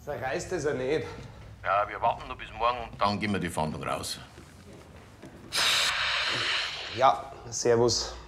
Zerreißt es ja nicht. Ja, wir warten noch bis morgen und dann gehen wir die Fahndung raus. Ja, servus.